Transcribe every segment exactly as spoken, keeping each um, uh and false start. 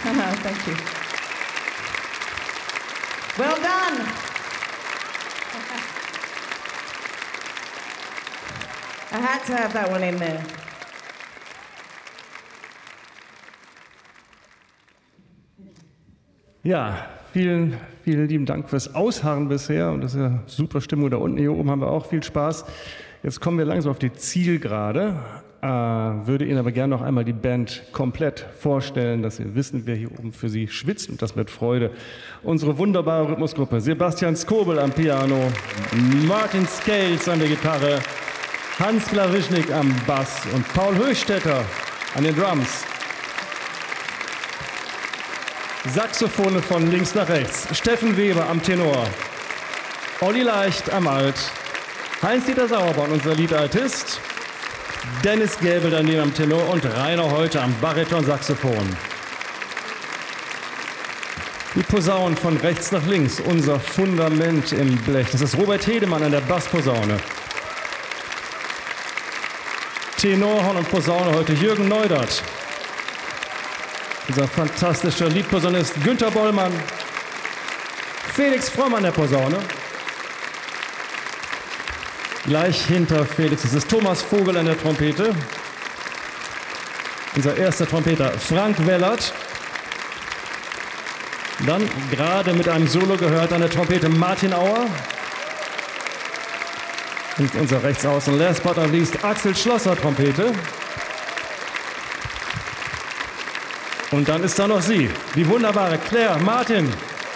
Thank you. Well done. I had to have that one in there. Ja, vielen, vielen lieben Dank fürs Ausharren bisher und das ist ja super Stimmung da unten. Hier oben haben wir auch viel Spaß. Jetzt kommen wir langsam auf die Zielgerade. Äh, würde Ihnen aber gerne noch einmal die Band komplett vorstellen, dass Sie wissen, wer hier oben für Sie schwitzt und das mit Freude. Unsere wunderbare Rhythmusgruppe: Sebastian Skobel am Piano, Martin Scales an der Gitarre, Hans Klawischnik am Bass und Paul Höchstädter an den Drums. Saxophone von links nach rechts, Steffen Weber am Tenor, Olli Leicht am Alt, Heinz-Dieter Sauerborn, unser Lead-Altist, Dennis Gäbel daneben am Tenor und Rainer Holte am Bariton-Saxophon. Die Posaunen von rechts nach links, unser Fundament im Blech. Das ist Robert Hedemann an der Bassposaune. Tenorhorn und Posaune heute Jürgen Neudert. Unser fantastischer Liedposaunist Günther Bollmann. Felix Fromm an der Posaune. Gleich hinter Felix ist es Thomas Vogel an der Trompete. Unser erster Trompeter Frank Wellert. Dann gerade mit einem Solo gehört an der Trompete Martin Auer. Und unser Rechtsaußen, last but not least, Axel Schlosser Trompete. Und dann ist da noch sie, die wunderbare Claire Martin.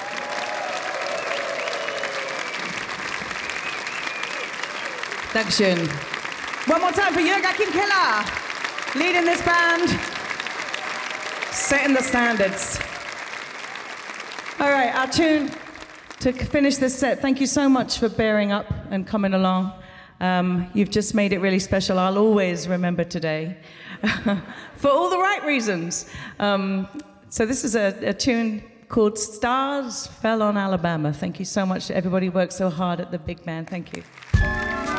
Dankeschön. One more time for Jürgen Keller, leading this band, setting the standards. All right, our tune to finish this set. Thank you so much for bearing up and coming along. Um, you've just made it really special. I'll always remember today for all the right reasons. Um, so this is a, a tune called Stars Fell on Alabama. Thank you so much. Everybody worked so hard at the big band. Thank you.